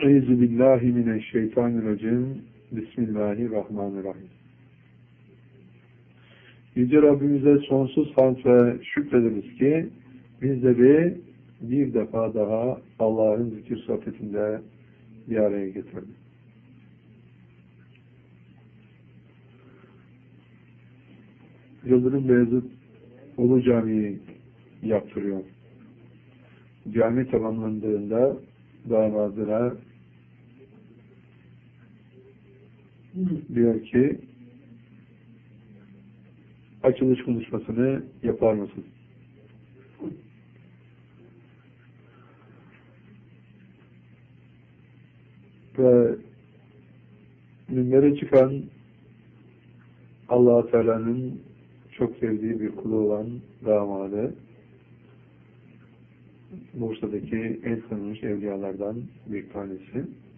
Euzubillahimineşşeytanirracim. Bismillahirrahmanirrahim. Yüce Rabbimize sonsuz hamd ve şükrederiz ki bizleri bir defa daha Allah'ın zikir sohbetinde bir araya getirdi. Yıldırım Beyazıt Ulu Camii'yi yaptırıyor. Cami tamamlandığında damadına diyor ki açılış konuşmasını yapar mısın? Ve minbere çıkan Allah-u Teala'nın çok sevdiği bir kulu olan damadı, Bursa'daki en tanınmış evliyalardan bir tanesi.